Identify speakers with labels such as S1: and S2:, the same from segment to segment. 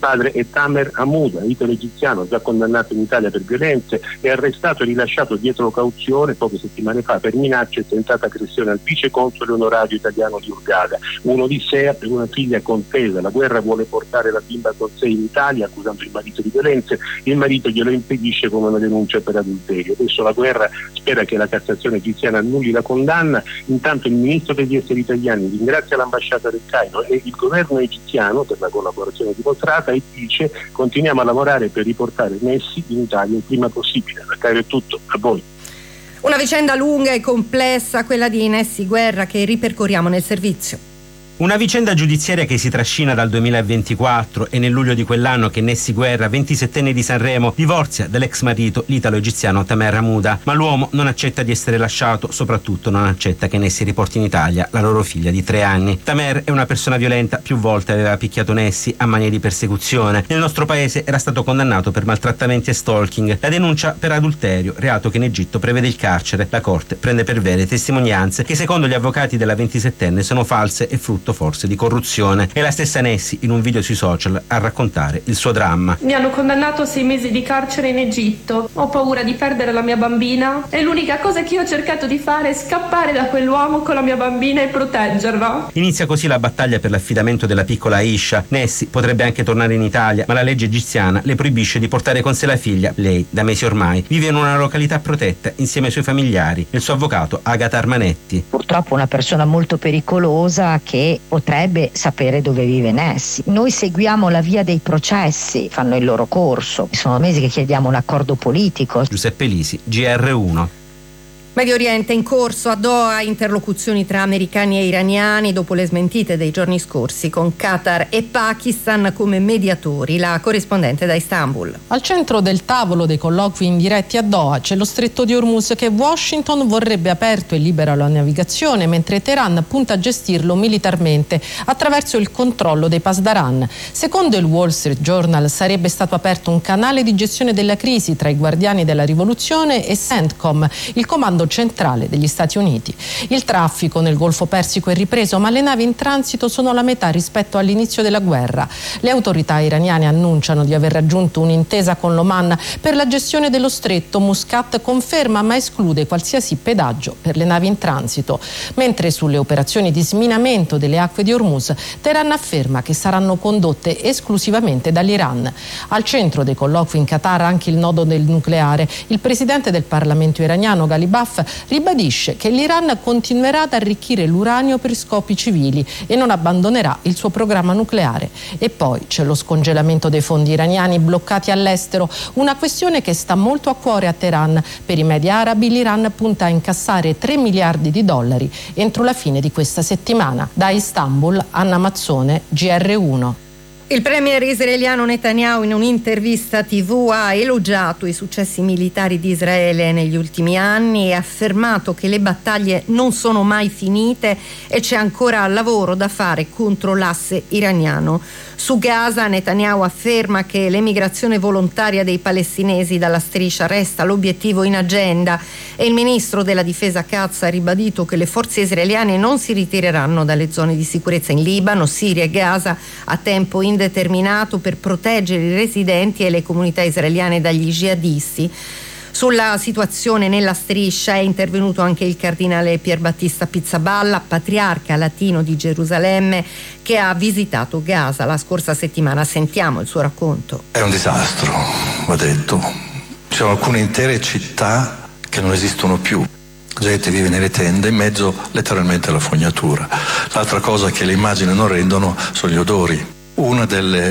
S1: padre è Tamer Hamouda, italo-egiziano, già condannato in Italia per violenze, è arrestato e rilasciato dietro cauzione poche settimane fa per minacce e tentata aggressione al viceconsole onorario italiano di Hurghada. Uno di sé ha una figlia contesa, la guerra vuole portare la bimba con sé in Italia accusando il marito di violenze, il marito glielo impedisce con una denuncia per adulterio. Adesso la guerra spera che la Cassazione egiziana annulli la condanna. Intanto il ministro degli esteri italiani ringrazia l'ambasciata del Cairo e il governo egiziano per la collaborazione dimostrata e dice: continuiamo a lavorare per riportare Nessi in Italia il prima possibile. Da Cairo è tutto, a voi.
S2: Una vicenda lunga e complessa, quella di Nessi Guerra, che ripercorriamo nel servizio.
S3: Una vicenda giudiziaria che si trascina dal 2024 e nel luglio di quell'anno che Nessi Guerra, 27enne di Sanremo, divorzia dall'ex marito, l'italo-egiziano Tamer Hamouda. Ma l'uomo non accetta di essere lasciato, soprattutto non accetta che Nessi riporti in Italia la loro figlia di 3 anni. Tamer è una persona violenta, più volte aveva picchiato Nessi a manie di persecuzione. Nel nostro paese era stato condannato per maltrattamenti e stalking. La denuncia per adulterio, reato che in Egitto prevede il carcere. La Corte prende per vere testimonianze che secondo gli avvocati della 27enne sono false e frutto forse di corruzione. È la stessa Nessi in un video sui social a raccontare il suo dramma.
S4: Mi hanno condannato a 6 mesi di carcere in Egitto. Ho paura di perdere la mia bambina e l'unica cosa che io ho cercato di fare è scappare da quell'uomo con la mia bambina e proteggerla.
S3: Inizia così la battaglia per l'affidamento della piccola Aisha. Nessi potrebbe anche tornare in Italia, ma la legge egiziana le proibisce di portare con sé la figlia. Lei, da mesi ormai, vive in una località protetta insieme ai suoi familiari e il suo avvocato Agata Armanetti.
S5: Purtroppo una persona molto pericolosa che potrebbe sapere dove vive Nessi. Noi seguiamo la via dei processi, fanno il loro corso. Sono mesi che chiediamo un accordo politico.
S3: Giuseppe Lisi, GR1.
S2: Medio Oriente in corso a Doha, interlocuzioni tra americani e iraniani dopo le smentite dei giorni scorsi con Qatar e Pakistan come mediatori. La corrispondente da Istanbul.
S6: Al centro del tavolo dei colloqui indiretti a Doha c'è lo stretto di Hormuz che Washington vorrebbe aperto e libero alla navigazione, mentre Teheran punta a gestirlo militarmente attraverso il controllo dei Pasdaran. Secondo il Wall Street Journal sarebbe stato aperto un canale di gestione della crisi tra i guardiani della rivoluzione e CENTCOM, il comando centrale degli Stati Uniti. Il traffico nel Golfo Persico è ripreso, ma le navi in transito sono la metà rispetto all'inizio della guerra. Le autorità iraniane annunciano di aver raggiunto un'intesa con l'Oman per la gestione dello stretto. Muscat conferma ma esclude qualsiasi pedaggio per le navi in transito. Mentre sulle operazioni di sminamento delle acque di Hormuz, Teheran afferma che saranno condotte esclusivamente dall'Iran. Al centro dei colloqui in Qatar anche il nodo del nucleare. Il presidente del Parlamento iraniano, Ghalibaf, ribadisce che l'Iran continuerà ad arricchire l'uranio per scopi civili e non abbandonerà il suo programma nucleare. E poi c'è lo scongelamento dei fondi iraniani bloccati all'estero, una questione che sta molto a cuore a Teheran. Per i media arabi l'Iran punta a incassare $3 miliardi entro la fine di questa settimana. Da Istanbul, Anna Mazzone, GR1.
S2: Il premier israeliano Netanyahu in un'intervista TV ha elogiato i successi militari di Israele negli ultimi anni e ha affermato che le battaglie non sono mai finite e c'è ancora lavoro da fare contro l'asse iraniano. Su Gaza Netanyahu afferma che l'emigrazione volontaria dei palestinesi dalla striscia resta l'obiettivo in agenda e il ministro della difesa Katz ha ribadito che le forze israeliane non si ritireranno dalle zone di sicurezza in Libano, Siria e Gaza a tempo indeterminato per proteggere i residenti e le comunità israeliane dagli jihadisti. Sulla situazione nella striscia è intervenuto anche il cardinale Pierbattista Pizzaballa, patriarca latino di Gerusalemme, che ha visitato Gaza la scorsa settimana. Sentiamo il suo racconto.
S7: È un disastro, va detto. Ci sono alcune intere città che non esistono più. La gente vive nelle tende, in mezzo letteralmente alla fognatura. L'altra cosa che le immagini non rendono sono gli odori. Una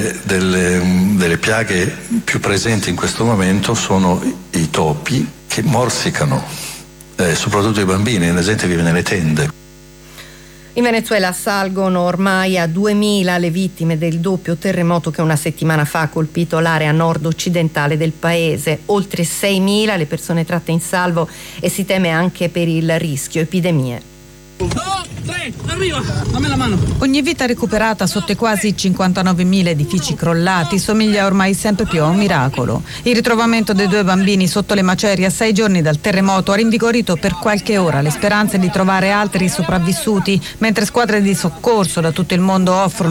S7: delle piaghe più presenti in questo momento sono i topi che morsicano, soprattutto i bambini, la gente vive nelle tende.
S2: In Venezuela salgono ormai a 2000 le vittime del doppio terremoto che una settimana fa ha colpito l'area nord-occidentale del paese. Oltre 6.000 le persone tratte in salvo e si teme anche per il rischio epidemie.
S8: 2, 3, arriva, dammi la mano.
S9: Ogni vita recuperata sotto i quasi 59.000 edifici crollati somiglia ormai sempre più a un miracolo. Il ritrovamento dei 2 bambini sotto le macerie a 6 giorni dal terremoto ha rinvigorito per qualche ora le speranze di trovare altri sopravvissuti, mentre squadre di soccorso da tutto il mondo offrono